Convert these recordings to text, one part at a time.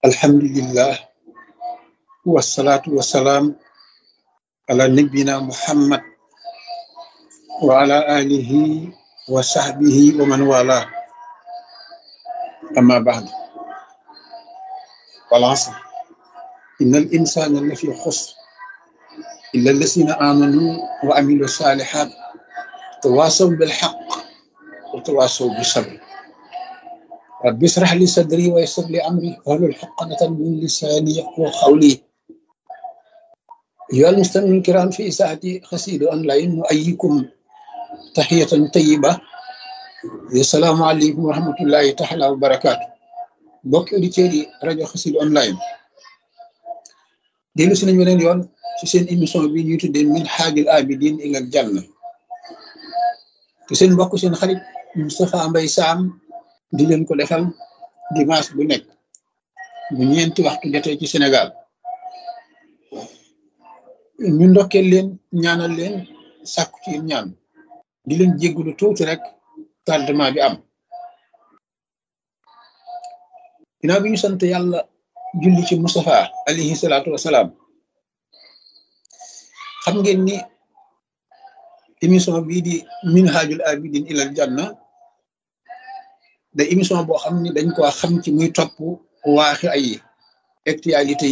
alhamdulillah wassalatu wassalam ala nabiyyina Muhammad wa ala alihi wa sahbihi wa man wala amma ba'd wal 'asr innal insana lafi khusr illa alladhina amanu wa amilu salihat tawasaw bil haqq wa tawasaw bis sabr rabbi israh li sadri wa yassir li amri wahlul 'uqdatan min lisani yafqahu qawli أيها المستمعون الكرام في ساعتي قصيدة أونلاين نؤيكم تحية طيبة السلام عليكم ورحمة الله تعالى وبركاته mbokki auditeurs yi rajo Xassida online dellu si nañ beneen yoon ci seen émission bi ñuy tuddee Minhajul Abidin ilal Janna te seen mbokk seen xarit Moustapha Mbaye Sam di leen ko defal dimanche bu nekk bu ñeenti waxtu jotee ci Sénégal ñu ndokkeel leen ñaanal leen sàkku ci ñaan di leen jéggulu tuuti rek tardement bi am ginnaaw bi ñu sant yàlla julli ci Mustafa alayhi salaatu wasalaam xam ngeen ni émission bii di Minhajul Abidin ilal Janna da émission boo xam ni dañ ko xam ci muy topp waaxi ay actualité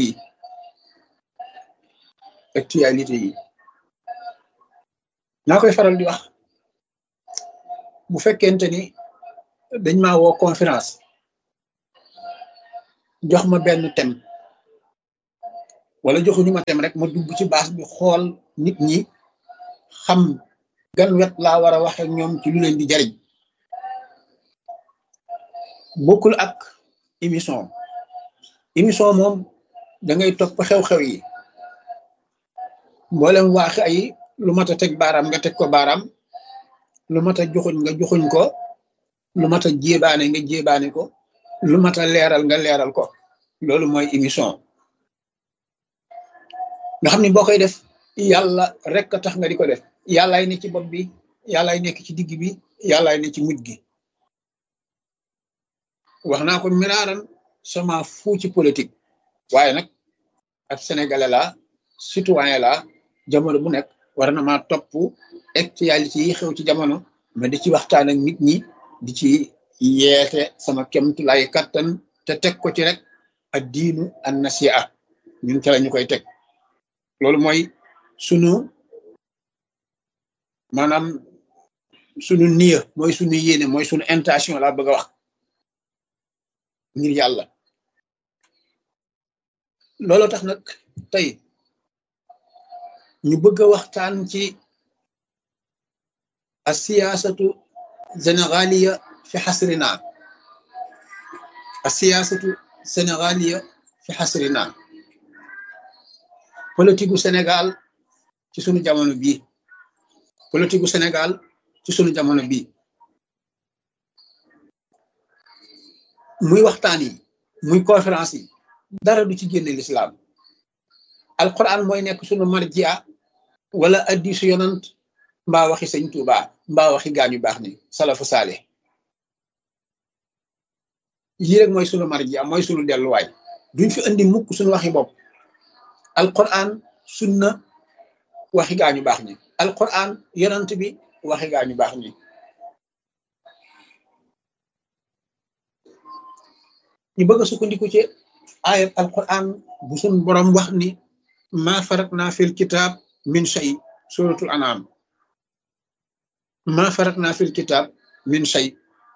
yi naa koy faral di wax bu fekkente ni dañ maa woo conférence jox ma benn thème wala joxuñu ma thème rek ma dugg ci base bi xool nit ñi xam gan wet laa war a waxe ñoom ci lu leen di jariñ bokkul ak émission moom da ngay topp xew-xew yi mboolem waaxi ay lu mat a teg baaraam nga teg ko baaraam lu mat a joxuñ nga joxuñ ko lu mat a jéebaane nga jéebaane ko lu mat a leeral nga leeral ko loolu mooy émission nga xam ni boo koy def yàlla rek a tax nga di ko def yàllaay ne ci bopp bi yàllaay nekk ci digg bi yàllaay ne ci mujj gi wax naa ko miraaran sama fu ci politique waaye nag ab sénégalais la citoyen la jamono bu nekk war na maa topp actualité yi xew ci jamono ma di ci waxtaan ak nit ñi di ci yeete sama kemtulay kattan te teg ko ci rek ad diinu an nasiha ñun ca la ñu koy teg loolu mooy sunu maanaam sunu niya mooy sunu yéene mooy sunu intention laa bëgg a wax ngir yàlla looloo tax nag tey ñu bëgg a waxtaan ci as-siyaasatu sénégaliya fi xasrina as-siyaasatu sénégaliya fi xasrina politique gu Sénégal ci sunu jamono bii politique gu Sénégal ci sunu jamono bii muy waxtaan yi muy conférence yi dara du ci génne l'islam alquran mooy nekk sunu marjia wala addisu yonant mbaa waxi sëñ Tuuba mbaa waxi gaañu baax ni salafu saale yii rek mooy sunu marjia mooy sunu delluwaay duñ fi andi mukk sunu waxi bopp alquran sunna waxi gaañu baax ni alquran yonant bi waxi gaañu baax ni ñu bëgg a sukkandiku ci ayat alquran bu sunu borom wax ni ma faratna fil kitab min shay suratul anam ma faratna fil kitab min shay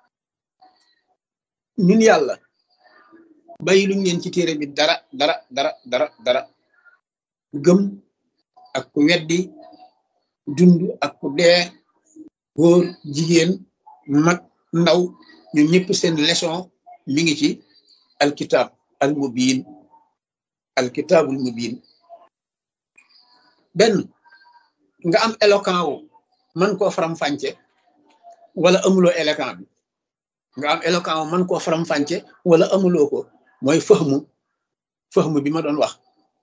ñun yàlla bàyyi luñ leen ci téere bi dara gëm ak ku weddi dund ak ku dee góor jigéen mag ndaw ñun ñëpp seen leçon mi ngi ci alkitab alkitabul mubin benn nga am éloquent wu man koo faram-fàcce wala amuloo éloquent bi nga am éloquent wu man koo faram-fàcce wala amuloo ko mooy fahmu bi ma doon wax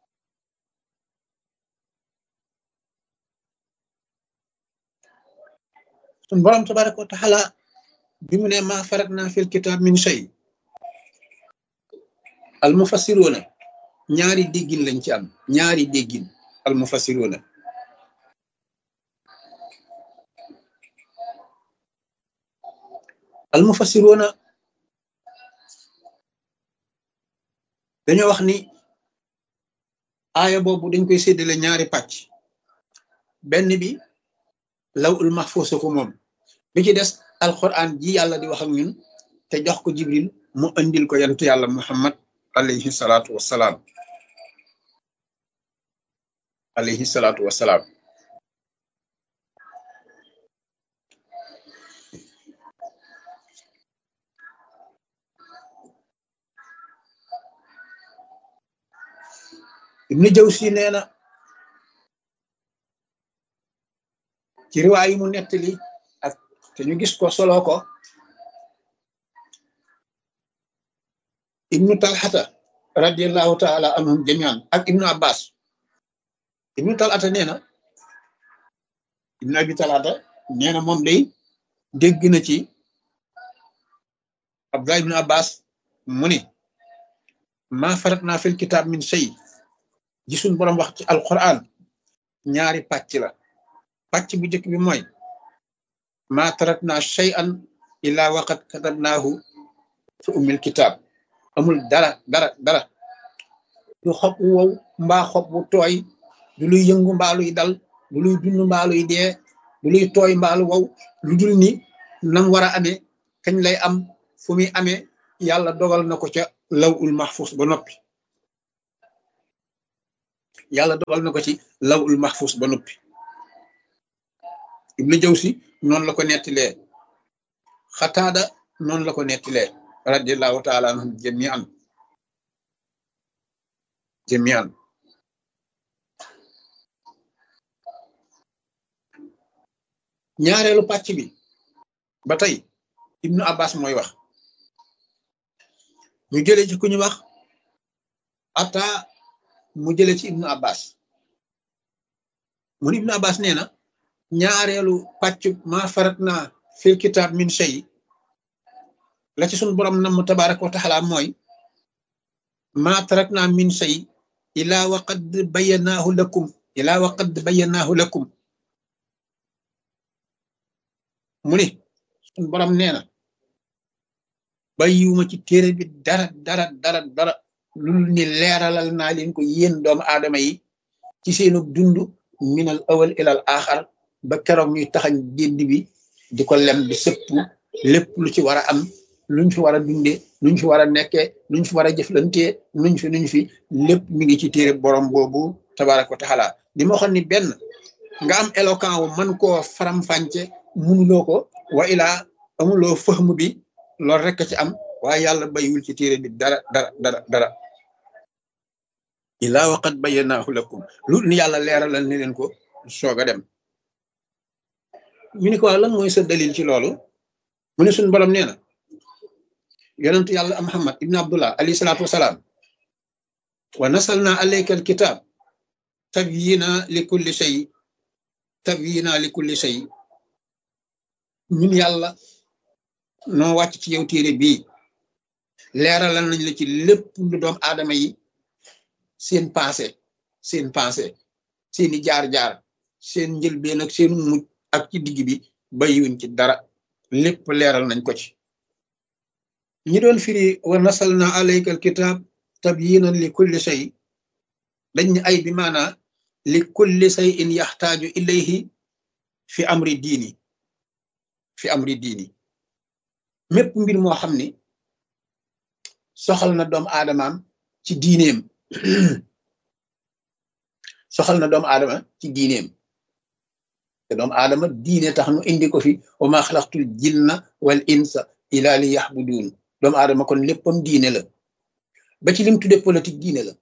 sun borom tabaraka wa taala bi mu ne ma faratna fil kitab min shay al mufassiroona ñaari déggin lañ ci am ñaari déggin al mufassiroona al mufassiroona dañoo wax ni aaya boobu dañ koy séddale ñaari pàcc benn bi lawul mahfuus ko moom bi ci des alquran ji yàlla di wax ak ñun te jox ko jibril mu andil ko yantu yàlla muhammad alayhi salaatu wassalaam alayhi salaatu wassalaam ibnu jawsi nee na ci riwaay yi mu nettali ak te ñu gis ko solo ko ibnu talxata radiallahu taala anhum jamian ak ibnu abbas ibnu talxata nee na ibnu abi talxata nee na moom day dégg na ci abdullah ibnu abbas mu ni ma faratna fil kitab min shay gisun borom wax ci alquran ñaari pàcc la pàcc bu njëkk bi mooy ma tarakna shay'an illa waqad katabnahu fi ummil kitab amul dara du xob wu wow mbaa xob wu tooy du luy yëngu mbaa luy dal du luy dund mbaa luy dee du luy tooy mbaa lu wow lu dul ni nam war a amee kañ lay am fu muy amee yàlla dogal na ko ca lawul mahfuz ba noppi yàlla dogal na ko ci lawul mahfuz ba noppi ibnu jawsi noonu la ko nettilee xataada noonu la ko nettilee radiallahu taala anhum jamian ñaareelu pàcc bi ba tey ibnu abbas mooy wax ñu jële ci ku ñu wax ata mu jële ci ibnu abbas mun ibnu abbas nee na ñaareelu pàcc ma faratna fil kitab min shay la ci sunu borom nam tabaraka wa taala mooy ma tarakna min shay ila wa qad bayyanahu lakum mu ni sunu borom nee na bàyyiwuma ci téere bi dara lul ni leeralal naa leen ko yéen doomu aadama yi ci seenu dund minal awal ilal axar ba keroog ñuy taxañ génd bi di ko lem di sëpp lépp lu ci war a am luñ fi war a dundee luñ fi war a nekkee luñ fi war a jëflantee nuñ fi lépp mi ngi ci téere borom boobu tabaraka wa taala di ma waxoon ni benn nga am éloquent wu mën koo faram-fànce munuloo ko wa ilaa amuloo fahmu bi loolu rek ci am waaye yàlla bayiwul ci téere bi dara ilaa waqad bayyanahu lakum lu ni yàlla leeralal ni leen ko soog a dem ñu ni ko lan mooy sa dalil ci loolu mu ne suñu borom nee na yonentu yàlla Muhammad ibn Abdullah alayhi salaatu wasalaam wa nasalna alayka alkitab tabyina li kulli shay ñun yàlla noo wàcc ci yow téere bii leeralal nañ la ci lépp lu doom aadama yi seen passé seeni jaar-jaar seen njëlbeen ak seen mujj ak ci digg bi bayiwuñ ci dara lépp leeral nañ ko ci ñi doon firi wa nasalna alayka alkitab tabyinan li kulli shay dañ ne ay bi maana li kulli shay'in yaxtaaju ilayhi fi amri diini mépp mbir moo xam ni soxal na doomu aadamaam ci diineem te doomu aadama diine tax nu indi ko fi wa ma xalaqtul jinna wal insa ila li yaxbudun doomu aadama kon léppam diine la ba ci lim tudde politique diine la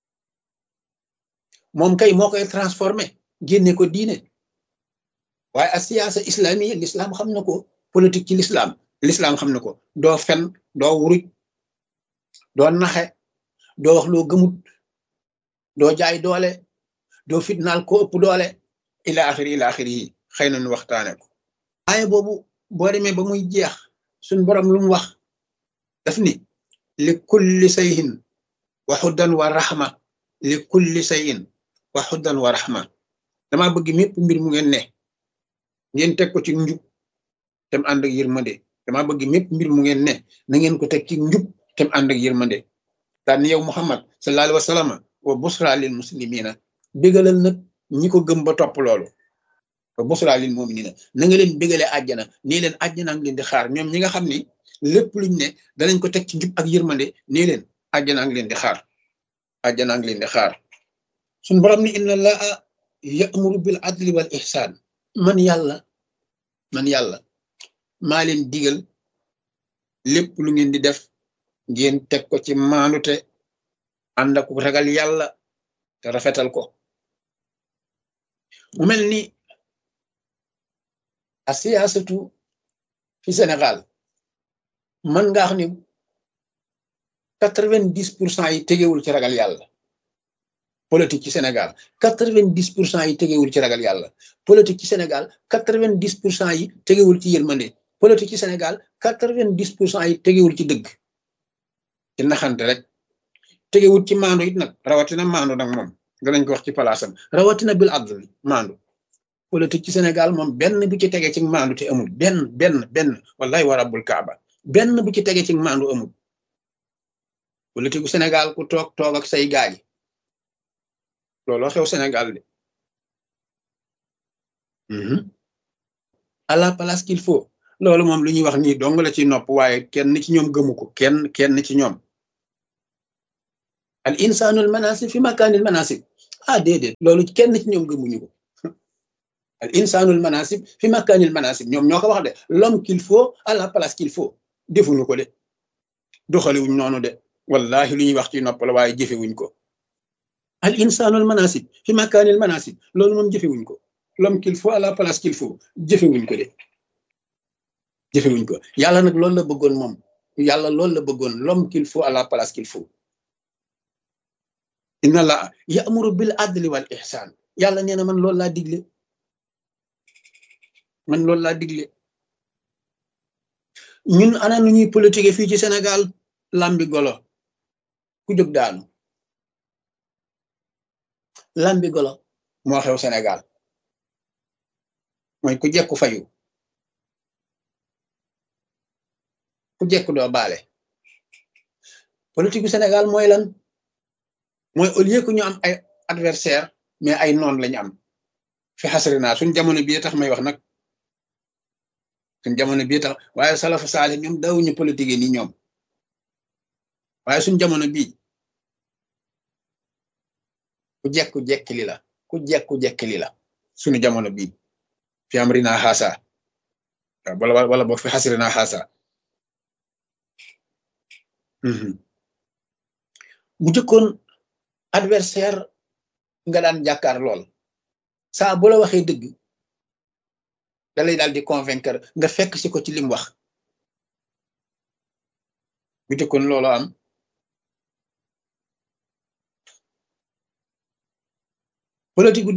moom kay moo koy transformé génne ko diine waaye a siyaasa islamiya l'islam xam na ko politique ci l'islam xam na ko doo fen doo wuruj doo naxe doo wax loo gëmut doo jaay doole doo fitnaal ko ëpp doole ila axiri yi xëy na nu waxtaane ko waaye boobu boo demee ba muy jeex suñ borom lu mu wax daf ni li kulli sayhin wa huddan wa rahma li kulli shay'in wa huddan wa rahma dama bëgg mépp mbir mu ngeen ne ngeen teg ko ci njub tem ànd ak yërmande dama bëgg mépp mbir mu ngeen ne na ngeen ko teg ci njub tem ànd ak yërmande daan yow Muhammad sallallahu alayhi wa sallam wa busra lil muslimina bégalal nag ñi ko gëm ba topp loolu wa busra lil mu'minina na nga leen bégale àjjana nii leen àjjana ngi leen di xaar ñoom ñi nga xam ni lépp luñ ne danañ ko teg ci njub ak yërmande nii leen àjjana ngi leen di xaar àjjana ngi leen di xaar suñ borom ni inna allaha ya'muru bil adli wal ihsan man yàlla maa leen digal lépp lu ngeen di def ngeen teg ko ci maanute ànd ak ragal yàlla te rafetal ko mu mel ni a siyaasatu fi Sénégal man nga xam ni 90% yi tegewul ci ragal yàlla politique ci Sénégal 90% yi tegewul ci ragal yàlla politique ci Sénégal 90% yi tegewul ci yërmande politique ci Sénégal 90% yi tegewul ci dëgg ci naxante rek tegewul ci maandu it nag rawatina maandu nag moom danañ ko wax ci palaasam rawatina bil adl maandu politique ci Sénégal moom benn bu ci tegee ci maandu te amul benn wallahi wa rabbul kaaba benn bu ci tegee ci maandu amul politique bu Sénégal ku toog ak say gaay looloo xew Sénégal de à la place qu'il faut loolu moom lu ñuy wax nii dong la ci nopp waaye kenn ci ñoom gëmu ko kenn ci ñoom al insanul manasib fi makaanil manasib déedéet loolu kenn ci ñoom gëmuñu ko al insanul manasib fi makaanil manasib ñoom ñoo ko wax de l'homme qu'il faut à la place qu'il faut defuñu ko de doxaliwuñ noonu de wallahi lu ñuy wax ci nopp la waaye jëfewuñ ko al insanul manasib fi makaanil manasib loolu moom jëfewuñ ko l'homme qu'il faut à la place qu'il faut jëfewuñ ko de jëfewuñ ko yàlla nag loolu la bëggoon moom yàlla loolu la bëggoon l'homme qu'il faut à la place qu'il faut inna la ya'muru bil adli wal ihsan yàlla nee na man loolu laa digle ñun ana nu ñuy politique fii ci Sénégal lambi golo ku jóg daanu lambi golo moo xew Sénégal mooy ku jekku fayu ku jekku doo baale politique bu Sénégal mooy lan mooy au lieu que ñu am ay adversaire mais ay noon lañu am fi xasrina suñ jamono bii tax may wax nag suñ jamono bii tax waaye salafu saalih ñoom dawuñu politique ni ñoom waaye suñ jamono bii ku jekku jekkili la ku jekku jekkili la suñu jamono bii fi amrina xaasa wala boog fi xasrina xaasa bu jëkkoon adversaire nga daan jàkkaar lool saa bu la waxee dëgg da lay daal di convaincre nga fekk si ko ci lim wax bu jëkkoon loolu am politique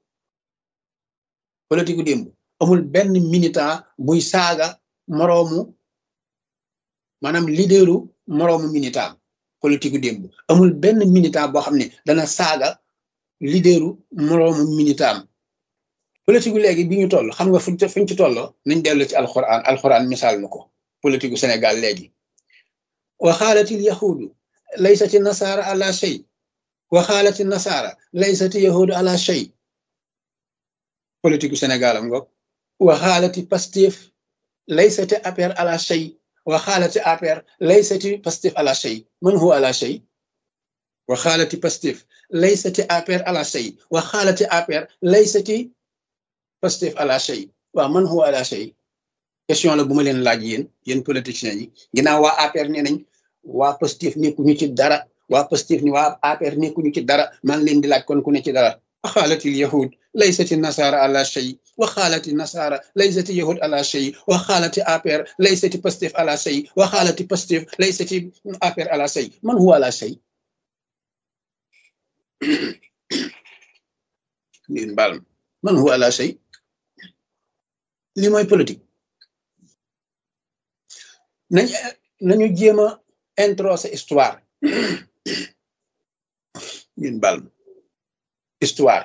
gu démb amul benn militant buy saaga moroomu maanaam leaderu moroomu militant politique gu démb amul benn militant boo xam ne dana saaga leaderu moroomu militant politique gu léegi bi ñu toll xam nga fuñ ci tolloo nañ dellu ci alxuraan misaal na ko politique gu Sénégal léegi wa xaalatil yahudu laysati nasaara ala shay wa xaalati nasaara laysati yahudu ala shay politique gu Sénégal am nga wa xaalati Pastef laysati APR ala shay wa xaalati APR laysati Pastef ala shay man huwa ala shay wa xaalati Pastef laysati APR ala shay wa xaalati APR laysati Pastef ala shay waaw man huwa ala shay question la bu ma leen laaj yéen politiciens yi ginnaaw waa APR nee nañ waa Pastef nekkuñu ci dara waa Pastef ni waa APR nekkuñu ci dara maa ngi leen di laaj kon ku ne ci dara wa xaalatil yahud laysati nasara ala shay wa xaalati nasara laysati yahud ala shay wa xaalati APR laysati Pastef ala shay wa xaalati Pastef laysati APR ala shay man huwa ala shay ngeen baal man huwa ala shay li mooy politique nañu jéem a introsé histoire ngeen bal histoire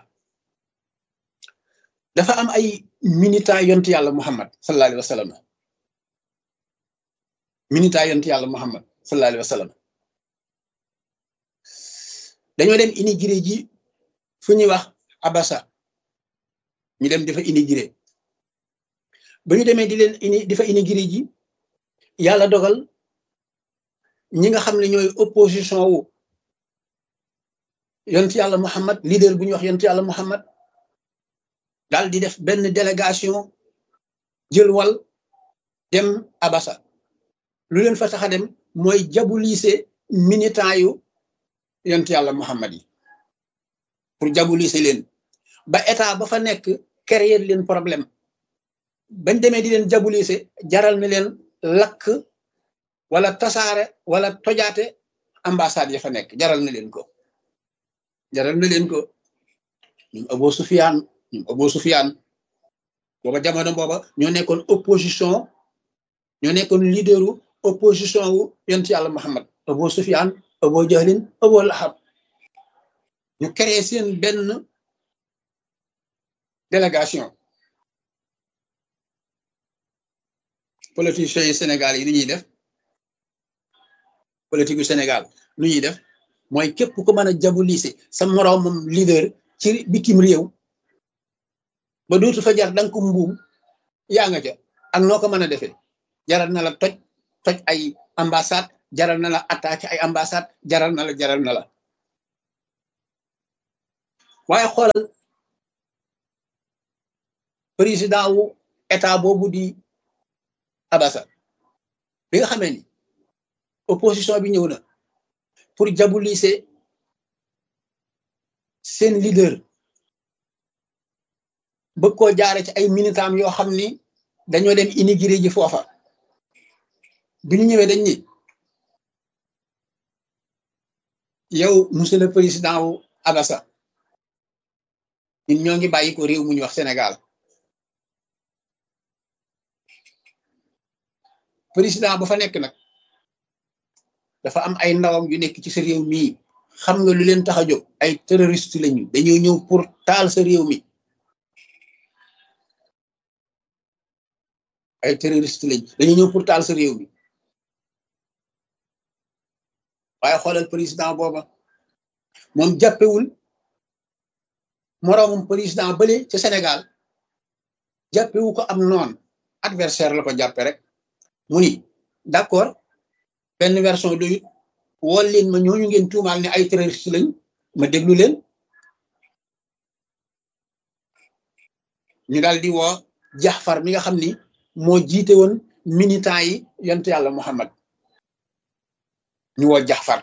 dafa am ay militant yonent yàlla Muhammad sallallahu alayhi wa sallam militant yonent yàlla Muhammad sallallahu alayhi wa sallam dañoo dem immigré ji fu ñuy wax Abasa ñu dem dafa immigré ba ñu demee di fa immigré ji yàlla dogal ñi nga xam ne ñooy opposition wu yonent yàlla Muhammad leader bu ñuy wax yonent yàlla Muhammad daal di def benn délégation jël wal dem Abasa lu leen fa tax a dem mooy diaboliser militant yu yonent yàlla Muhammad yi pour diaboliser leen ba état ba fa nekk créer leen problème bañ demee di leen diaboliser jaral na leen lakk wala tasaare wala tojaate ambassade ya fa nekk jaral na leen ko ñoom Abu Sufyaan booba jamono booba ñoo nekkoon opposition ñoo nekkoon leaderu opposition wu yonent yàlla Muhammad Abu Sufyaan Abu Jahlin Abu Lahab ñu créé seen benn délégation politiciens yi Sénégal yi nu ñuy def politique yu Sénégal nu ñuy def mooy képp ku mën a diaboliser sa moroomam leader ci bitim réew ba dootu fa jar danga ko mbuum yaa nga ca ak noo ko mën a defee jaral na la toj ay ambassade jaral na la attaqué ay ambassade jaral na la waaye xoolal président wu état boobu di Abasa bi nga xamee ni opposition bi ñëw na pour diaboliser seen leader bëgg koo jaare ci ay militant yoo xam ni dañoo dem immigré ji foofa bi ñu ñëwee dañ ni yow monsieur le président wu Abasa ñun ñoo ngi bàyyi ko réew mu ñu wax Sénégal président ba fa nekk nag dafa am ay ndawam yu nekk ci sa réew mii xam nga lu leen tax a jóg ay terroriste lañu dañoo ñëw pour taal sa réew mi ay terroriste lañ dañoo ñëw pour taal sa réew mi waaye xoolal président booba moom jàppewul moroomum président bële ca Sénégal jàppewu ko am noon adversaire la ko jàppe rek mu ni d'accord benn version doyut wool leen ma ñooñu ngeen tuumaal ne ay terroriste lañ ma déglu leen ñu daal di woo Jaxfar mi nga xam ni moo jiite woon militant yi yonent yàlla Muhammad ñu woo Jaxfar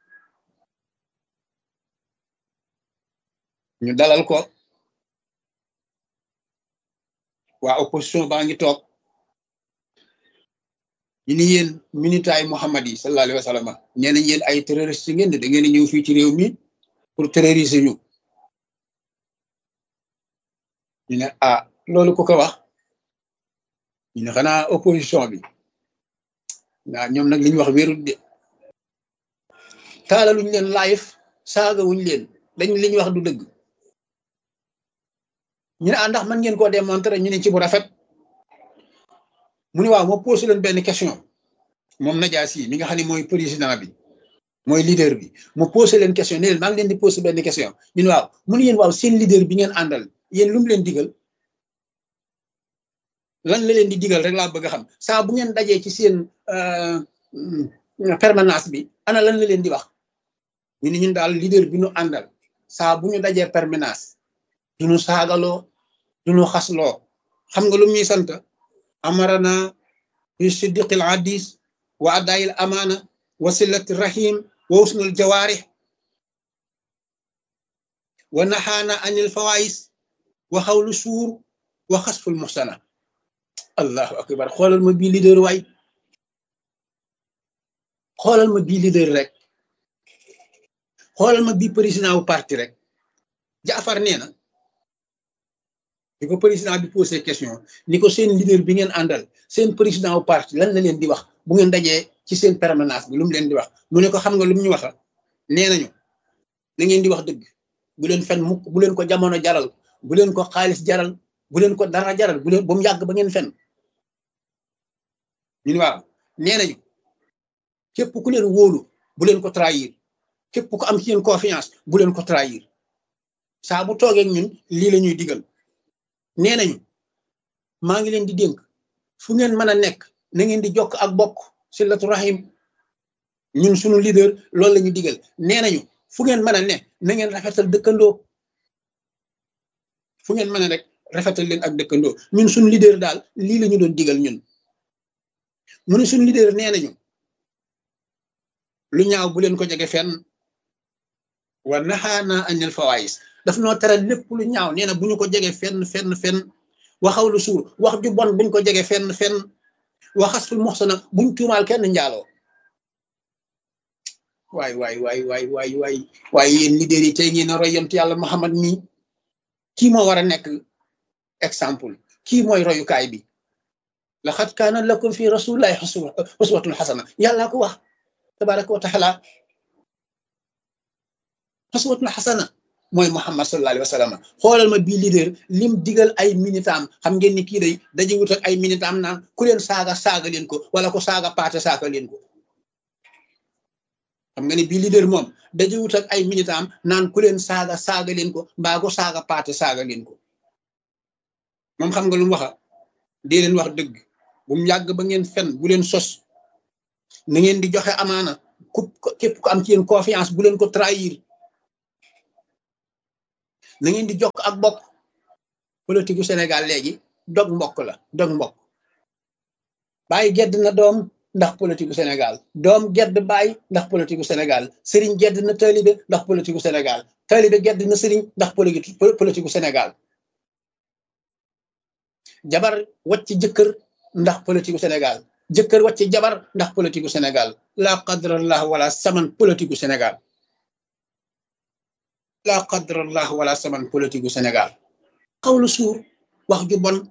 ñu dalal ko waa opposition baa ngi toog ñu ni yéen militant yi Muhammad yi sallallahu alayhi wa sallam nee nañ yéen ay terroriste ngeen da ngeen ñëw fii ci réew mi pour terroriser ñu ne ah loolu ku ko wax ñu ne xanaa opposition bi waaw ñoom nag li ñu wax wérul de taalaluñ leen live saaga wuñ leen dañ li ñu wax du dëgg ñu ne ah ndax mën ngeen koo démontrer ñu ne ci bu rafet mu ne waaw moo posé leen benn question moom Najaasi mi nga xam ne mooy président bi mooy leader bi mu posé leen question ne leen maa ngi leen di posé benn question ñu ne waaw mu ne yéen waaw seen leader bi ngeen àndal yéen lu mu leen digal lan la leen di digal rek laa bëgg a xam saa bu ngeen dajee ci seen permanence bi ana lan la leen di wax ñu ne ñun daal leader bi ñu àndal saa bu ñu dajee permanence du ñu saagaloo du ñu xasloo xam nga lu ñuy sant amarana bi siddiqil hadis wa adayil amaana wa silati rahim wa husnul jawaarih wa naxaana anil fawais wa xawlu suur wa xasful muxsana allahu akbar xoolal ma bii leader waay xoolal ma bii leader rek xoolal ma bii président wu parti rek Jaafar nee na di ko président bi posé question ni ko seen leader bi ngeen àndal seen président wu parti lan la leen di wax bu ngeen dajee ci seen permanence bi lu mu leen di wax mu ne ko xam nga lu mu ñu waxa nee nañu na ngeen di wax dëgg bu leen fen mukk, bu leen ko jamono jaral, bu leen ko xaalis jaral, bu leen ko dara jaral, bu leen ba mu yàgg ba ngeen fen. ñun waaw nee nañu képp ku leen wóolu bu leen ko trahir, képp ku am ci yéen confiance bu leen ko trahir. saa bu toogee ñun lii la ñuy digal. nee nañu maa ngi leen di dénk fu ngeen mën a nekk na ngeen di jokk ak bokk silatu rahim. ñun suñu leader loolu la ñu digal. nee nañu fu ngeen mën a ne na ngeen rafetal dëkkandoo, fu ngeen mën a rek rafetal leen ak dëkkandoo. ñun suñu leader daal lii la ñu doon digal ñun. mu ne suñu leader nee nañu lu ñaaw bu leen ko jege fenn, wa nahaana anil fawaayis, daf noo tere lépp lu ñaaw. nee na bu ñu ko jege fenn waxaw lu suur, wax ju bon buñ ko jege fenn waxas ful moxsana buñ tuumaal kenn njaaloo. waay yéen leader yi tey ngeen a roy yonent yàlla Muhammad mi. kii moo war a nekk exemple, kii mooy royukaay bi. laqad kaana lakum fi rasulillahi uswatun xasana, yàllaa ko wax tabaraka wa taala. uswatun xasana mooy Muhammad sallallahu alayhi wa sallam. xoolal ma bii leader lim digal ay militam. xam ngeen ni kii day daje wut ak ay militam naan ku leen saaga leen ko, wala ko saaga paate saaga leen ko. xam nga ni bii leader moom daje wut ak ay militam naan ku leen saaga leen ko, mbaa ko saaga paate saaga leen ko. moom xam nga lu mu waxa dee leen wax dëgg, bu mu yàgg ba ngeen fen, bu leen sos, na ngeen di joxe amaana, képp ku am ci yéen confiance bu leen ko trahir, na ngeen di jokk ak bokk. politique gu Sénégal léegi dog mbokk la, dog mbokk. bàyyi gedd na doom ndax politique gu Sénégal, doom gedd bàyyi ndax politique gu Sénégal, sëriñ gedd na taalibe ndax politique gu Sénégal, taalibe gedd na sëriñ ndax politique gu Sénégal. jabar wàcc jëkkër ndax politique gu Sénégal, jëkkër wàcc jabar ndax politique gu Sénégal. la qadrallah wala saman politique gu Sénégal, la qadrallah wala saman politique gu Sénégal. xawlu suur, wax ju bon.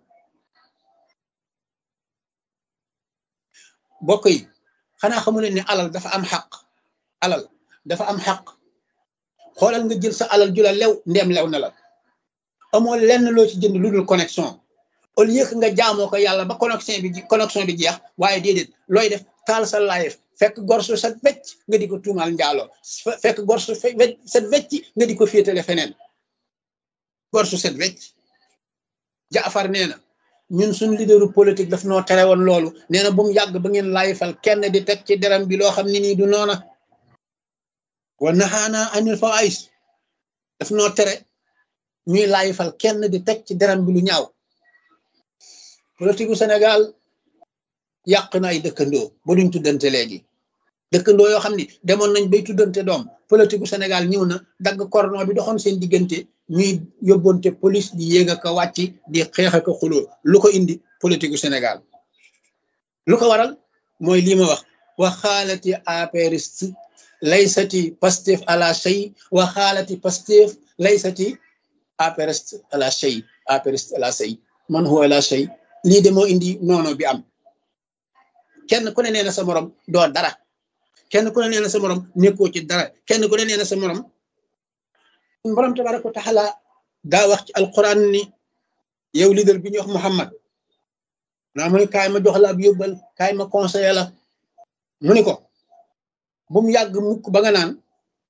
bokk yi xanaa xamu leen ne alal dafa am xaq, alal dafa am xaq. xoolal nga jël sa alal ju la lew, ndeem lew na la, amoo lenn loo ci jënd lu dul connexion. au lieu que nga jaamoo ko yàlla ba connexion bi jeex, waaye déedéet looy def taal sa live fekk gor su set wecc nga di ko tuumaal njaaloo, fekk gor su set wecc nga di ko féetale feneen. gor su set wecc. Jaafar nee na ñun suñ leaderu politique daf noo tere woon loolu. nee na bu mu yàgg ba ngeen laayifal kenn di teg ci deram bi loo xam ne nii du noona. wa nahaana anil fawaayis, daf noo tere ñuy laayifal kenn di teg ci deram bi lu ñaaw. politique gu Sénégal yàq na ay dëkkandoo ba duñ tuddante léegi. dëkkandoo yoo xam ni demoon nañ bay tuddante doom, politique gu Sénégal ñëw na dagg cordon bi doxoon seen diggante, ñuy yóbbonte police di yéeg ak a wàcc, di xeex ak a xuloo. lu ko indi? politique gu Sénégal. lu ko waral mooy lii ma wax, waxaalati apériste laysati Pastef ala shay, waxaalati Pastef laysati apériste ala shay, apériste ala shay, man huwa ala shay. lii de moo indi noono bi am. kenn ku ne nee na sa morom doo dara, kenn ku ne nee na sa morom nekkoo ci dara, kenn ku ne nee na sa morom. borom tabaraka wa taala daa wax ci alquran ni yow leader bi ñuy wax Muhammad, naa mu ni kaay ma jox la ab yóbbal, kaay ma conseiller la. mu ni ko bu mu yàgg mukk ba nga naan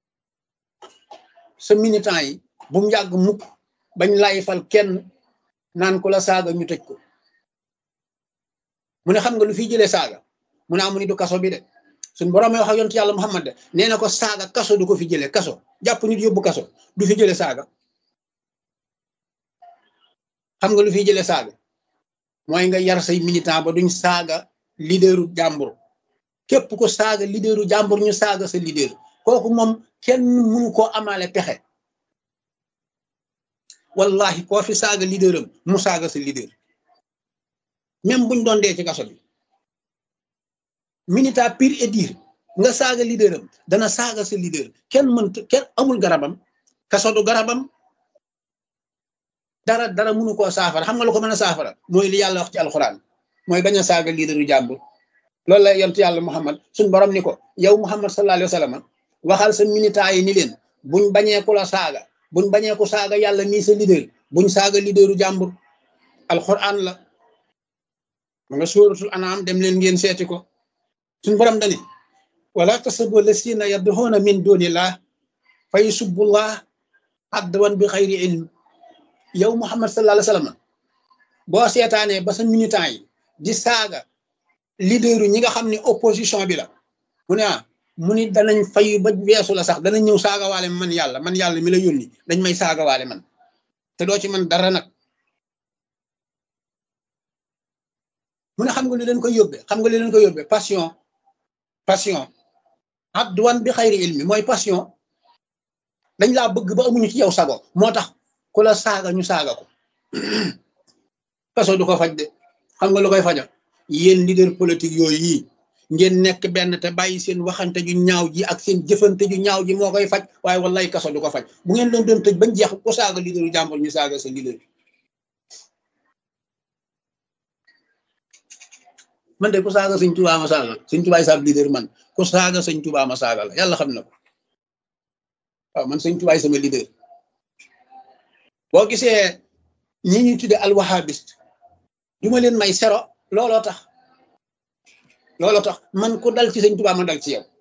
sa militant yi, bu mu yàgg mukk bañ layifal kenn naan ko la saaga ñu tëj ko. mu ne xam nga lu fi jëlee saaga? mu ne amu ni du kaso bi de. suñ borom wax ak yonent yàlla Muhammad de nee na ko saaga kaso du ko fi jëlee, kaso jàpp nit yóbbu kaso du fi jëlee saaga. xam nga lu fi jëlee saaga? mooy nga yar say militant ba duñ saaga leaderu jàmbur. képp ko saaga leaderu jàmbur ñu saaga sa leader, kooku moom kenn mënu koo amaale pexe. wallahi koo fi saaga leaderam mu saaga sa leader, même buñ doon dee ci kaso bi. militant pire et dire nga saaga leaderam dana saaga sa leader. kenn amul garabam, kaso du garabam. dara mënu koo saafara. xam nga lu ko mën a saafara? mooy li yàlla wax ci alxuraan, mooy bañ a saaga leaderu jàmbur. loolu la yonent yàlla Muhammad suñ borom ni ko yow Muhammad sallallahu alayhi wa sallam waxal sa militant yi ni leen buñ bañee ku la saaga buñ bañee ku saaga yàlla mii sa leader buñ saaga leaderu jàmbur alquran la ma nga suratul anam dem leen ngeen seeti ko suñ borom dani wala tasubbu lasina yad'una min dunillah fa yusubbullah adwan bi xayri ilm yow Muhammad sallallahu alayhi wasallam boo seetaanee ba sa militant yi di saaga leaderu ñi nga xam ne opposition bi la mu ni danañ fayu ba weesu la sax danañ ñëw saagawaale man yàlla mi la yónni dañ may saagawaale man te doo ci man dara nag mu ne xam nga li leen koy yóbbe passion adwan bi xayri ilmi mooy passion dañ laa bëgg ba amuñu ci yow sago moo tax ku la saaga ñu saaga ko kaso du ko faj de xam nga lu koy faja yéen leader politique yooyu yi ngeen nekk benn te bàyyi seen waxante ju ñaaw ji ak seen jëfante ju ñaaw ji moo koy faj waaye wallaay kaso du ko faj bu ngeen leen doon tëj bañ jeex ku saaga leaderu jàmbur ñu saaga sa leader man de ku saaga sëñ Tuubaa ma saaga sëñ Tuubaa sa leader man ku saaga sëñ Tuubaa ma saaga la yàlla xam na ko waaw man sëñ Tuubaa sama leader boo gisee ñi ñuy tudde alwahabiste du ma leen may sero looloo tax man ku dal ci sëñ Tuubaa ma dal ci yow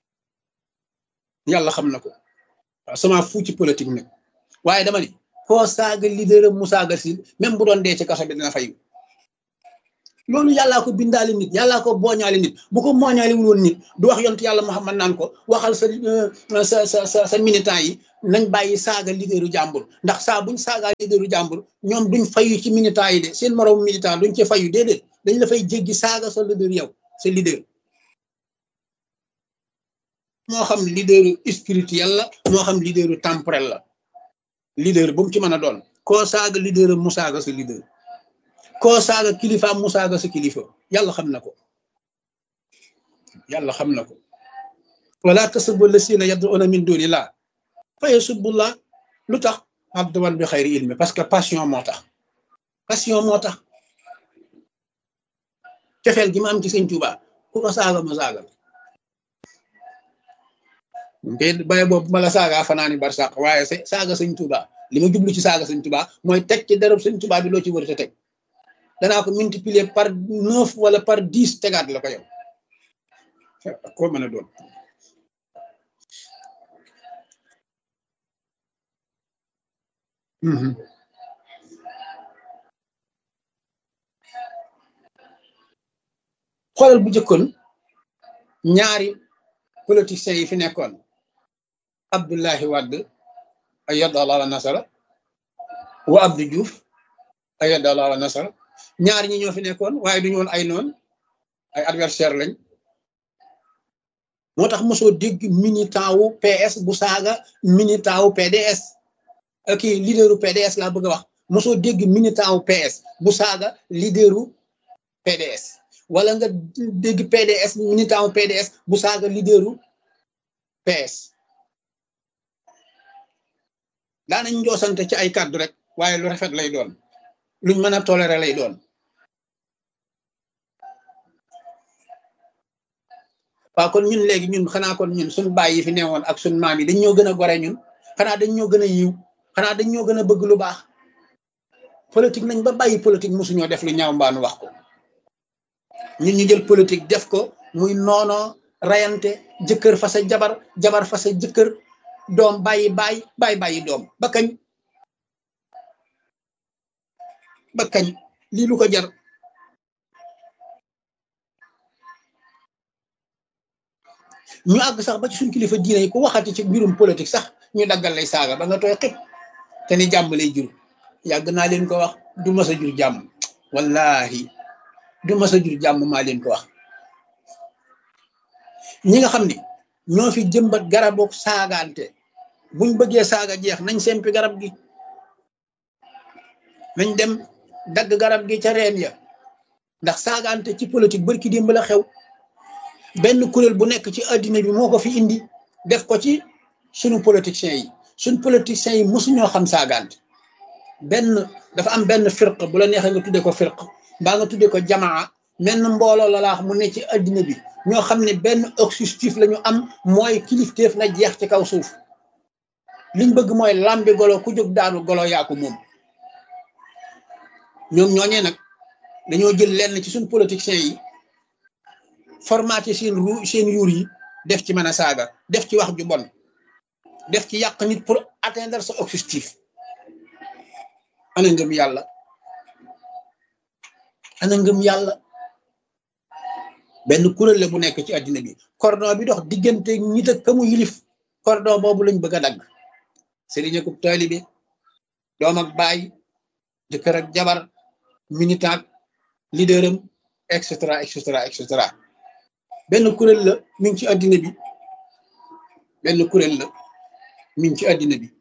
yàlla xam na ko waaw sama fu ci politique nag waaye dama ni koo saaga leader mu saaga si même bu doon dee ci kaso bi dina fayu loolu yàllaa ko bindaale nit yàllaa ko booñaale nit bu ko mooñaale wul woon nit du wax yontu yàlla Muhammad naan ko waxal sa militant yi nañ bàyyi saaga leaderu jàmbur ndax saa buñ saagaa leaderu jàmbur ñoom duñ fayu ci militant yi de seen moroom militant duñ ci fayu déedéet dañ la fay jéggi saaga sa leader yow sa leader moo xam leaderu spirituel la moo xam leaderu temporel la leader bu mu ci mën a doon koo saaga leader mu saaga sa leader koo saaga kilifa mu saaga sa kilifa yàlla xam na ko wala tasubbu lasina yad'una min dunillah fa yasubbullah lu tax adwan bi xayri ilmi parce que passion moo tax cofeel gi ma am ci sëñ Tuubaa ku ko saaga ma saaga kay baye boobu ma la saaga fanaani barsàq waaye saaga sëñ Tuubaa li ma jublu ci saaga sëñ Tuubaa mooy teg ci dereb sëñ Tuubaa bi loo ci war a teg danaa ko multiplier par 9 wala par 10 tegaat la ko yow koo mën a doon xoolal bu jëkkoon ñaari politiciens yi fi nekkoon Abdoulaye Wade ayyadallahu wa nasara wa Abdou Diouf ayyadallahu wa nasara ñaar ñi ñoo fi nekkoon waaye duñu woon ay noon ay adversaire lañ moo tax mosoo dégg militant wu PS bu saaga militant wu PDS kii leaderu PDS laa bëgg a wax mosoo dégg militant wu PS bu saaga leaderu PDS wala nga dégg PDS militant wu PDS bu saaga leaderu PS daanañ njoosante ci ay kàddu rek waaye lu rafet lay doon luñ mën a tolérer lay doon waaw kon ñun léegi ñun xanaa kon ñun suñ baay yi fi newoon ak suñ maam yi dañ ñoo gën a gore ñun xanaa dañ ñoo gën a yiw xanaa dañ ñoo gën a bëgg lu baax politique nañ ba bàyyi politique mosuñoo def lu ñaaw mbaanu wax ko ñun ñu jël politique def ko muy noonoo rayante jëkkër fa sa jabar fa sa jëkkër doom bàyyi doom ba kañ lii lu ko jar ñu àgg sax ba ci suñ kilifa diine yi ku waxati ci mbirum politique sax ñu daggal lay saaga ba nga tooy xib te ni jàmm lay jur yàgg naa leen ko wax du mas a jur jàmm wallahi du mas a jur jàmm maa leen ko wax ñi nga xam ni ñoo fi jëmbat garabook saagaante buñ bëggee saaga jeex nañ sempi garab gi nañ dem dagg garab gi ca reen ya ndax saagaante ci politique barki démb la xew benn kuréel bu nekk ci addina bi moo ko fi indi def ko ci suñu politiciens yi mosuñoo xam saagaante dafa am benn firq bu la neexee nga tudde ko firq mbaa nga tudde ko jamaa menn mbooloo la laax mu ne ci addina bi ñoo xam ne benn objectif la ñu am mooy kilifteef na jeex ci kaw suuf liñ bëgg mooy lambi golo ku jóg daanu golo yaa ko moom. ñoom ñooñee nag dañoo jël lenn ci suñ politiciens yi formaté seen yuur yi def ci mën a saaga def ci wax ju bon def ci yàq nit pour atteindre sa objectif. ana ngëm yàlla ana ngëm yàlla. benn kuréel la bu nekk ci àddina bi cordon bi dox diggante nit ak kamu yilif cordon boobu lañ bëgg a dagg. sëriñ ak taalibe doom ak baay jëkkër ak jabar militant leaderam et cetera et cetera et cetera. benn kuréel la mi ngi ci àddina bi benn kuréel la mi ngi ci àddina bi.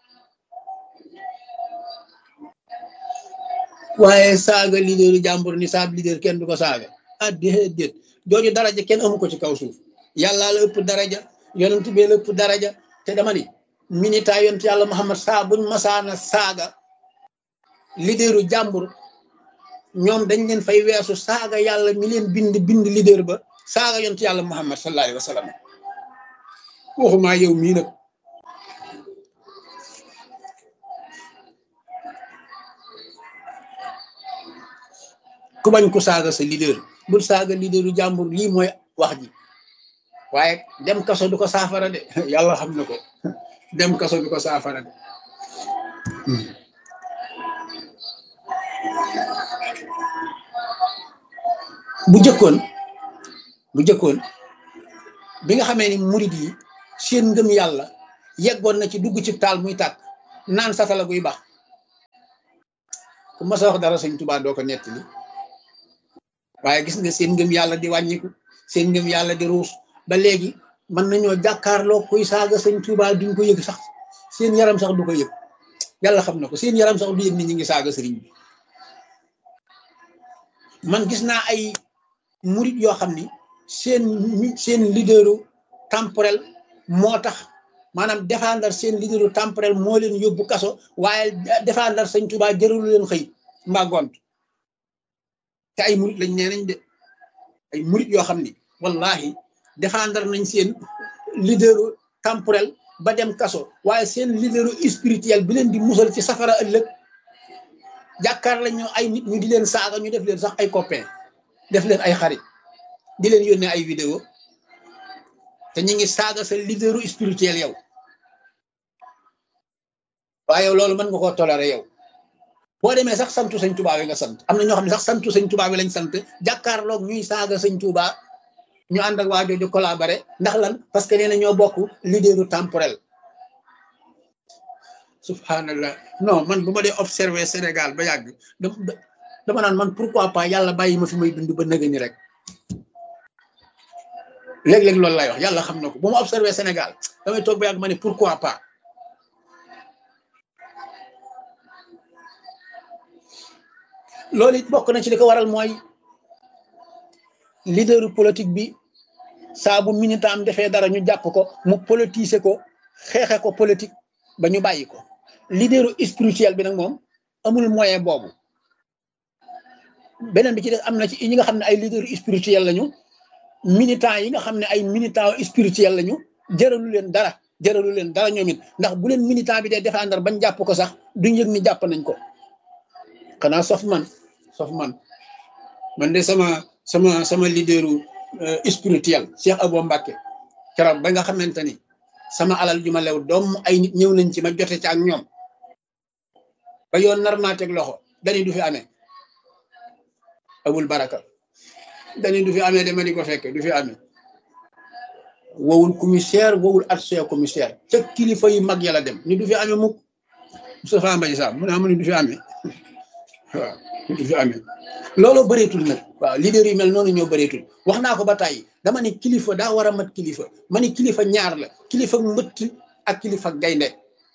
waaye saaga leaderu jàmbur ni saab leader kenn du ko saaga ah déedéet jooju daraja kenn amu ko ci kaw suuf. yàlla la ëpp daraja yonent bi la ëpp daraja te dama ni militant yonent yàlla Muhammad saa buñ masaana saaga leaderu jàmbur ñoom dañ leen fay weesu saaga yàlla mi leen bind leader ba saaga yonent yàlla Muhammad sallallahu alayhi wa sallam. waxumaa yow mii nag ku bañ ko saaga sa leader bul saaga leaderu jàmbur lii mooy wax ji. waaye dem kaso du ko saafara de yàlla xam na ko dem kaso du ko saafara de. bu jëkkoon bi nga xamee ni murid yi seen ngëm yàlla yeggoon na ci dugg ci taal muy tàkk naan satala guy baax ku mas a wax dara Sëñ Tuubaa doo ko nettali. waaye gis nga seen ngëm yàlla di wàññiku seen ngëm yàlla di ruus ba léegi mën nañoo jàkkaarloo kuy saaga Sëñ Tuubaa duñ ko yëg sax seen yaram sax du ko yëg. yàlla xam na ko seen yaram sax du yëg ni ñi ngi saaga sëriñ bi. man gis naa ay murit yoo xam ni seen leaderu temporel moo tax maanaam défendre seen leaderu temporel moo leen yóbbu kaso waaye défendre Sëñ Tuubaa jërul leen xëy mbaa gont. te ay murit lañ nee nañ de ay murit yoo xam ni wallahi défendre nañ seen leaderu temporel ba dem kaso waaye seen leaderu spirituel bi leen di musal ci safara ëllëg jàkkaar lañ ñoo ay nit ñu di leen saaga ñu def leen sax ay copain def leen ay xarit di leen yónnee ay vidéo te ñu ngi saaga sa leaderu spirituel yow. waaye yow loolu mën nga koo toléré yow boo demee sax santu Sëñ Tuubaa wi nga sant. am na ñoo xam ne sax santu Sëñ Tuubaa wi lañ sant jàkkaarloog ñuy saaga Sëñ Tuubaa ñu ànd ak waa jooju collaboré ndax lan parce que nee na ñoo bokk leaderu temporel. subhanallah non man bu ma dee observé Sénégal ba yàgg dama naan man pourquoi pas yàlla bàyyi ma fi may dund ba nëgë ni rek léeg-léeg loolu lay wax yàlla xam na ko bu ma observé Sénégal damay toog ba yàgg ma ne pourquoi pas. loolu it bokk na ci li ko waral mooy leaderu politique bi saa bu militant am defee dara ñu jàpp ko mu politiser ko xeexe ko politique ba ñu bàyyi ko. leaderu spirituel bi nag moom amul moyen boobu. beneen bi ci des am na ci ñi nga xam ne ay leaderu spirituel lañu militant yi nga xam ne ay militant spirituel lañu jëralu leen dara ñoom it ndax bu leen militant bi dee défendre bañ jàpp ko sax duñ yëg ni jàpp nañ ko. xanaa sof man de sama leaderu spirituel Cheikh Abou Mbacké keroog ba nga xamante ni sama alal ju ma lew doom ay nit ñëw nañ ci ma jote ci ak ñoom ba yoon nar maa teg loxo dañuy du fi amee abul baraka dañuy du fi amee dama di ko fekke du fi amee wowul commissaire wowul adjoint commissaire ca kilifa yu mag yàlla dem ni du fi amee mukk Moustapha Mbaye Sam mu ne amu ni du fi amee waaw du fi amee loolu bëreetul nag waaw leader yi mel noonu ñoo bëreetul wax naa ko ba tàyyi dama ni kilifa daa war a mat kilifa ma ni kilifa ñaar la kilifa mbëtt ak kilifa gaynde.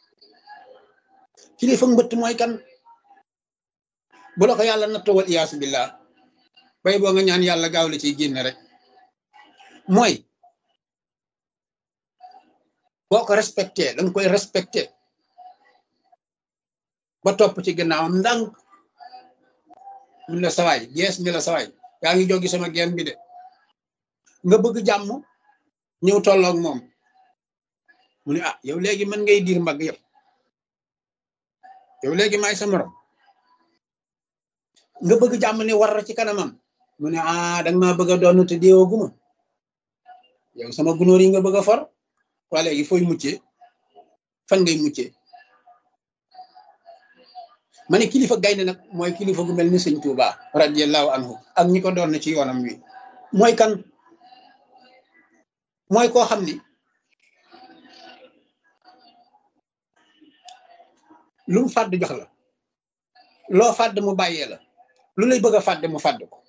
kilifa mbëtt mooy kan bu la ko yàlla nattoo wal iyaasu billah bay boo nga ñaan yàlla gaaw la ciy génne rek mooy boo ko respecté danga koy respecté ba topp ci gannaawam ndànk mun la sawaay gees ni la sawaay yaa ngi jógi sama geen bi de nga bëgg jàmm ñëw tolloog moom mu ne ah yow léegi mën ngay diir mbagg yow léegi maay sa morom nga bëgg jàmm ne war ci kanamam mu ne ah danga maa bëgg a doon te deewaguma yow sama gunóor yi nga bëgg a for waa léegi fooy muccee fan ngay muccee ma ne kilifa gaynde nag mooy kilifa gu mel ni sëñ Tuuba radiyallahu anhu ak ñi ko doon ci yoonam wi mooy kan mooy koo xam ni lu mu fàdd jox la loo fàdd mu bàyyee la lu lay bëgg a fàdde mu fàdd ko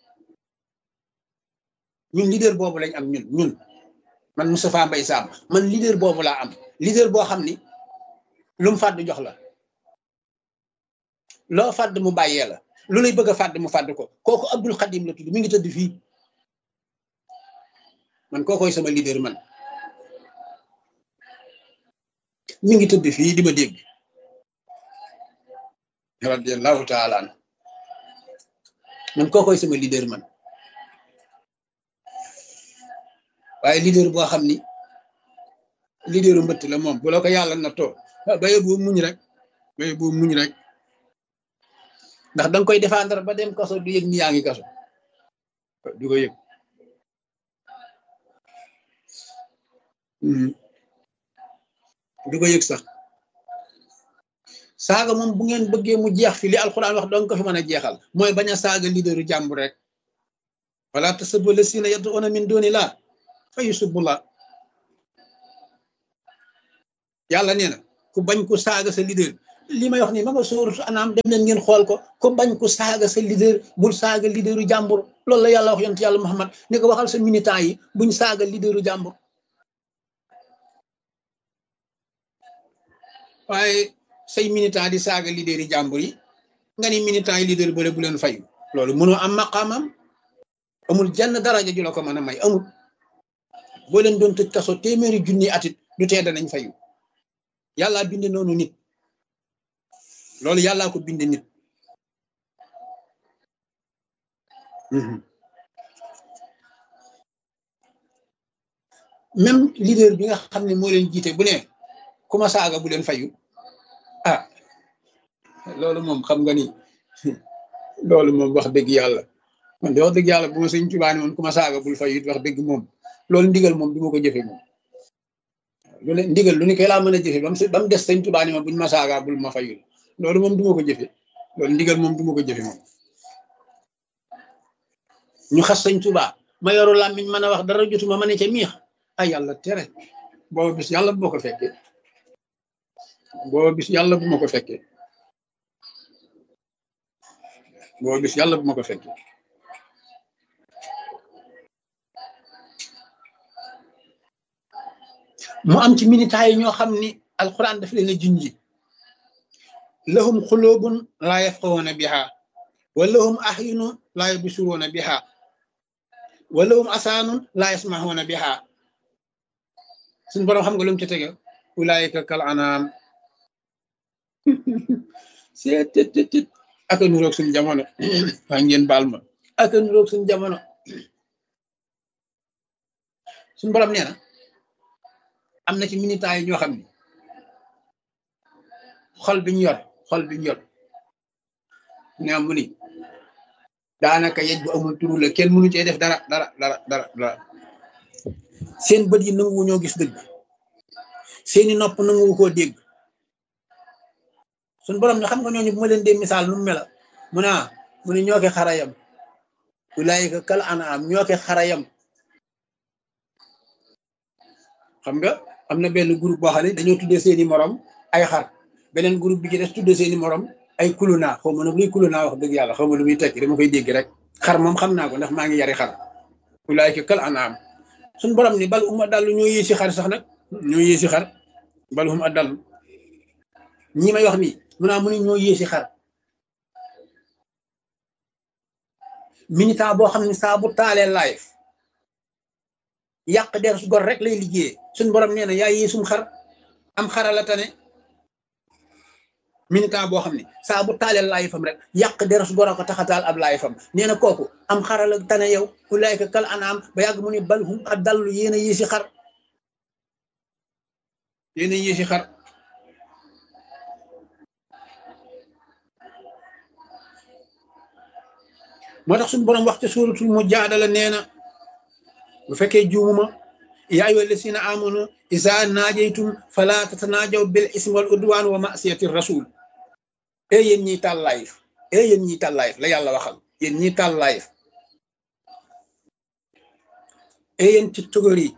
ñun leader boobu lañ am ñun man Moustapha Mbaye Sam man leader boobu laa am leader boo xam ni lu mu fàdd jox la loo fàdd mu bàyyee la lu lay bëgg a fàdd mu fàdd ko kooku Abdul Xadim la tudd mi ngi tëdd fii man kookoy sama leader man mi ngi tëdd fii di ma dégg radiyallahu taala an man kookoy sama leader man waaye leader boo xam ni leaderu mbëtt la moom bu la ko yàlla na too baye boo muñ rek ndax danga koy défendre ba dem kaso du yëg ni yaa ngi kaso du ko yëg du ko yëg sax saaga moom bu ngeen bëggee mu jeex fi li alquran wax dong ko fi mën a jeexal mooy bañ a saaga leaderu jàmbur rek wala tasubbu lasina yad'una min dunillah fa yusubbullah yàlla nee na ku bañ ko saaga sa leader li may wax nii ma nga sóoratu Anaam dem leen ngeen xool ko ku bañ ko saaga sa leader bul saaga leaderu jàmbur loolu la yàlla wax yonent yàlla Muhammad ni ko waxal sa militant yi buñ saaga leaderu jàmbur waaye say militant di saaga leader yi jàmbur yi nga ni militant yi leader bële bu leen fayu loolu mënoo am maqaamam amul jenn daraja ju la ko mën a may amul boo leen doon tëj kaso téeméeri junni atit du tee danañ fayu yàllaa binde noonu nit loolu yàllaa ko binde nit même leader bi nga xam ne moo leen jiite bu ne ku ma saaga bu leen fayu ah loolu moom xam nga ni loolu moom wax dëgg yàlla man de wax dëgg yàlla bu ma sëñ Tuubaa ne moom ku ma saaga bul fayu it wax dëgg moom loolu ndigal moom du ma ko jëfe moom lu ne ndigal lu ni koy laa mën a jëfe ba mu des sëñ Tuubaa ne ma buñ ma saaga bul ma fayul loolu moom du ma ko jëfe loolu ndigal moom du ma ko jëfe moom ñu xas sëñ Tuubaa ma yoru làmmiñ mën a wax dara jotuma ma ne ca miix ay yàlla tere booba bis yàlla bu ma ko fekkee booba bis yàlla bu ma ko fekkee booba bis yàlla bu ma ko fekkee mu am ci militaires yi ñoo xam ni alquran daf leen a junji lahum xulubun laa yafqahuuna biha wa lahum ahyunun laa yubsiruuna biha wa lahum asaanun laa yasmahuuna biha suñu borom xam nga lu mu ci tege ulaayika kal anaam seet aka nuroog suñu jamono waa ngeen baal ma aka nuroog suñu jamono suñu borom nee na am na ci militants yi ñoo xam ne xol bi ñu yor ne mu ni daanaka yej bu amul turu la kenn mënu cee def dara seen bët yi nanguwu ñoo gis dëgg seeni nopp nanguwu koo dégg suñ borom ne xam nga ñooñu bu ma leen dee misaal nu mu mela mu ne ñoo ke xarayam ulaayika kal anaam ñoo ke xarayam xam nga am na benn groupe boo xam ne dañoo tuddee seeni morom ay xar beneen groupe bi ci des tuddee seeni morom ay kuluna xaw ma nag luy kuluna wax dëgg yàlla xaw ma lu muy tekki dama koy dégg rek xar moom xam naa ko ndax maa ngi yari xar ulaayika kal anaam suñ borom ni bal uma dallu ñoo yéesi xar sax nag ñoo yéesi xar bal uma dallu ñi may wax nii mu ne ñoo yéesi xar militant boo xam ne saa bu taalee live yàq der su gor rek lay liggéeyee suñ borom nee na yaa yéesum xar am xarala tane militant boo xam ne saa bu taalee live fam rek yàq der su gor a ko taxataal ab live fam nee na kooku am xarala tane yow ulaayka kal anaam ba yàgg mu ne bal hum adallu yéen a yéesi xar yéen yi si xar moo tax suñu borom wax ca suuratul Mujaadala nee na bu fekkee juumuma yaa ayyuha llazina amanu izaa naajaytum falaa tatanaajaw bil ismi wal udwaan wa ma'siyati rasul yéen ñiy taal live yéen ñiy taal live la yàlla waxal yéen ñiy taal live yéen tiktokeur yi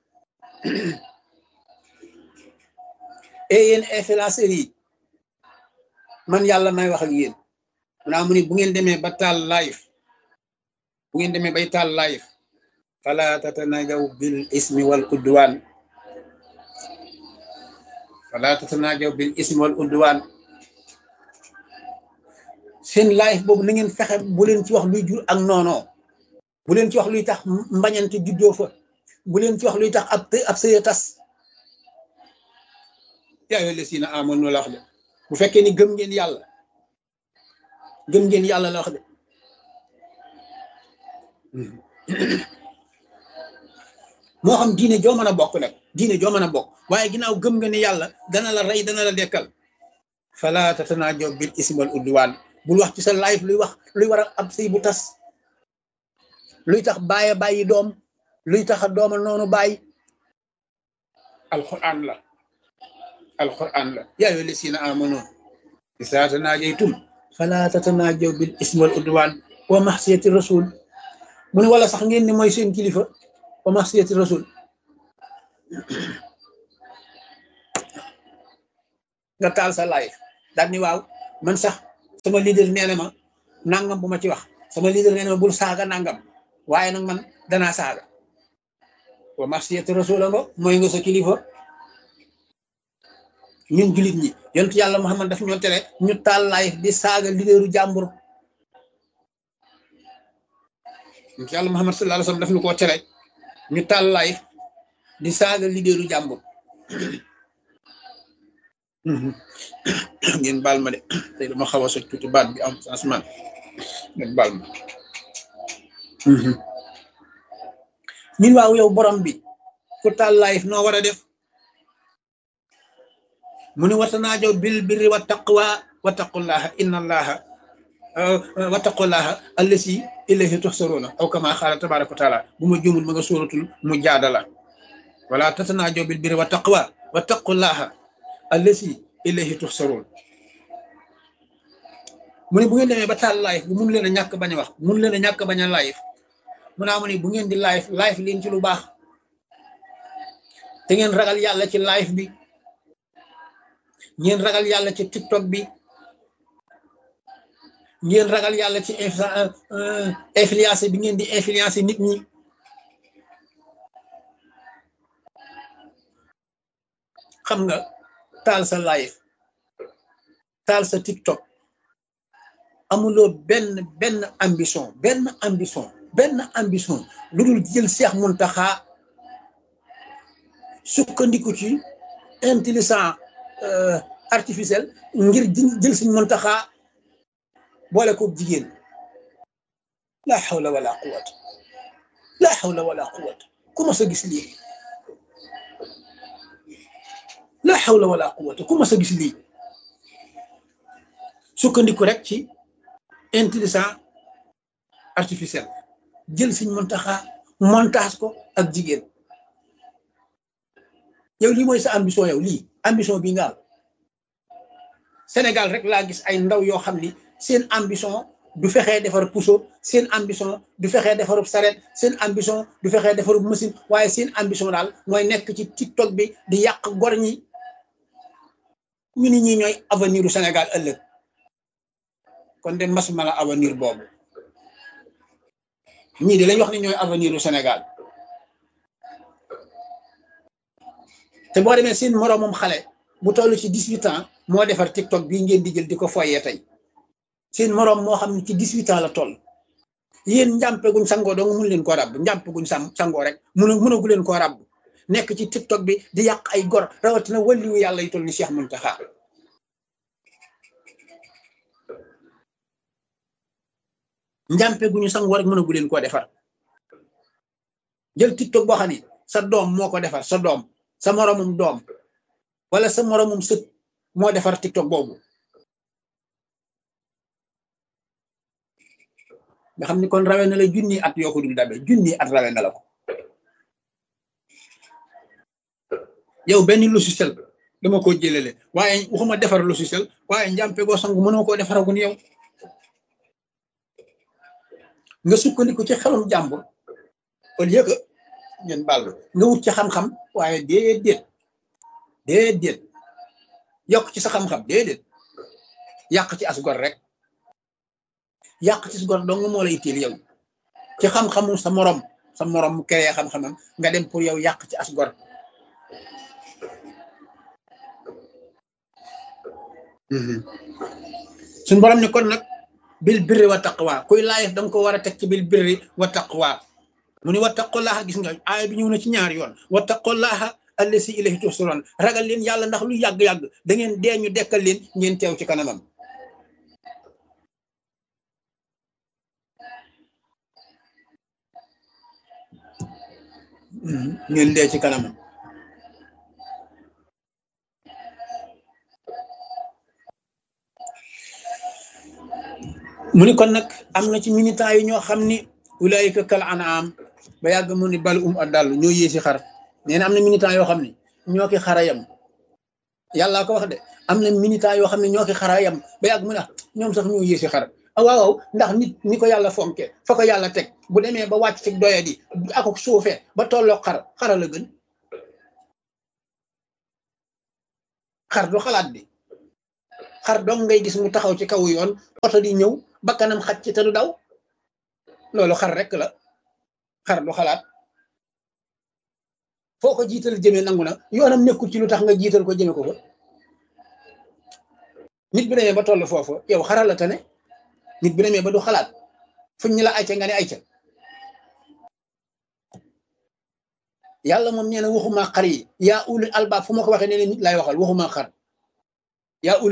yéen influenceurs yi man yàlla may wax ak yéen munaa mu ni bu ngeen demee ba taal live bu ngeen demee bay taal live fala tatanajaw bil ismi wal udwan fala tatanajaw bil ismi wal udwan seen live boobu na ngeen fexe bu leen ci wax luy jur ak noonoo bu leen ci wax luy tax mbañante juddoo fa bu leen ci wax luy tax ab sëya tas yaa ayyuhal lazina amanu la wax de bu fekkee ni gëm ngeen yàlla la wax de moo xam diine joo mën a bokk nag diine joo mën a bokk waaye ginnaaw gëm nga ni yàlla dana la rey dana la dekkal fala tatanaajaw bil ismi wal udwaan bul wax ci sa live luy waral ab sëy bu tas luy tax bàyyi doom luy tax a dooma noonu bàyyi alquran la yaa ayyuhal lazina amanu izaa tanaajaytum fala tatanaajaw bil ismi wal udwaan wa ma'siyati rasul mu ne wala sax ngeen ni mooy seen kilifa wa ma'siyati rasul nga taal sa live daal ni waaw man sax sama leader nee na ma nangam bu ma ci wax sama leader nee na ma bul saaga nangam waaye nag man danaa saaga wa ma'siyati rasul nga mooy nga sa kilifa ñun julit ñi yonent yàlla Muhammad daf ñoo tere ñu taal live di saaga leaderu jàmbur yonent yàlla Muhammad sallallahu alayhi wasallam daf ñu koo tere ñu taal live di saaga leaderu jàmbur ngeen baal ma de tey dama xaw a soj tuuti baat bi am changement ngeen baal ma min waaw yow borom bi ku taal live noo war a def mu ne watanaajaw bil birri wa taqwa wattaqullaha inna allaha wattaqullaha allasi ilayhi tuhsaruna aw kama xaala tabaraka wa taala bu ma juumul ma nga suratul Mujaadala wala tatanaajaw bil birri wa taqwa wattaqullaha allasi ilayhi tuhsarun mu ne bu ngeen demee ba taal live bu mun leen a ñàkk bañ a wax mun leen a ñàkk bañ a live mu naa mu ne bu ngeen di live leen ci lu baax te ngeen ragal yàlla ci live bi ngeen ragal yàlla ci TikTok bi ngeen ragal yàlla ci influence bi ngeen di influencer nit ñi xam nga taal sa live taal sa TikTok amuloo benn ambition lu dul jël Cheikh Mountakha sukkandiku ci intelligence artificielle ngir jël Sëñ Mountakha boole ko jigéen la hawla wala quwwata ku ma sa gis lii la hawla wala quwwata ku ma sa gis lii sukkandiku rek ci intelligence artificielle jël Sëñ Mountakha montage ko ak jigéen yow lii mooy sa ambition yow lii ambition bi nga am Sénégal rek laa gis ay ndaw yoo xam ni seen ambition du fexee defar puso seen ambition du fexee defarub saret seen ambition du fexee defarub machine waaye seen ambition daal mooy nekk ci TikTok bi di yàq gor ñi ñu ni ñi ñooy avenir u Sénégal ëllëg kon de mas mala avenir boobu ñii de lañ wax ni ñooy avenir u Sénégal te boo demee seen moroomam xale bu toll ci 18 ans moo defar TikTok bii ngeen di jël di ko foyee tey seen moroom moo xam ne ci 18 ans la toll yéen njàmpe guñ sangoo dong mun leen koo ràbb njàmpe guñ sangoo rek mënagu leen koo ràbb nekk ci TikTok bi di yàq ay gor rawatina waliwu yàlla yu toll ni Cheikh Mountakha njàmpe guñu sangoo rek mënagu leen koo defar jël TikTok boo xam ni sa doom moo ko defar sa doom sa moroomum doom wala sa moromum sët moo defar TikTok boobu nga xam ni kon rawe na la junni at yoo ko dul dabe junni at rawe na la ko yow benn logiciel dama ko jëlele waaye waxuma defar logiciel waaye njàmpe goo sangu mënoo koo defaragun yow nga sukkandiku ci xelum jàmbur au lieu que ngeen baal nga wut ci xam-xam waaye déedéet yokk ci sa xam-xam déedéet yàq ci asgor rek yàq ci asgor dong moo lay itteel yow ci xam-xamu sa morom mu créé xam-xamam nga dem pour yow yàq ci asgor suñu borom ni kon nag bil birri wa taqwa kuy laayef danga ko war a teg ci bil birri wa taqwa mu ni wattaqullaha gis nga aaya bi ñëw na ci ñaar yoon wattaqullaha allasi ilayhi tuhsarun ragal leen yàlla ndax lu yàgg-yàgg da ngeen dee ñu dekkal leen ngeen teew ci kanamam ngeen dee ci kanamam mu ni kon nag am na ci militant yi ñoo xam ni ulaayika kal anaam ba yàgg mu ni bal adall ñoo yéesi xar nee na am na militant yoo xam ne ñoo ki xarayam yàlla ko wax de am na militant yoo xam ne ñoo ki xarayam ba yàgg mu ne ñoom sax ñoo yéesi xar waaw ndax nit ni ko yàlla fonke fa ko yàlla teg bu demee ba wàcc ci doye di akok suufee ba tolloo xara la gën xar du xalaat bi xar dong ngay gis mu taxaw ci kaw yoon oto di ñëw bakkanam xaj ci te du daw loolu xar rek la xar du xalaat foo ko jiital jëmee nangu na yoonam nekkul ci lu tax nga jiital ko jëme ko fa nit bi demee ba toll foofu yow xaral la tane nit bi demee ba du xalaat fuñ ñu la ayca nga ne ayca yàlla moom nee na waxuma xar yi yaa ulul albaab fu ma ko waxee nee na nit laay waxal waxuma xar yaa